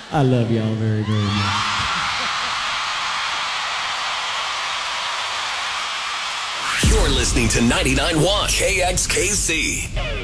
I love y'all very, very much. You're listening to 99.1 KXKC.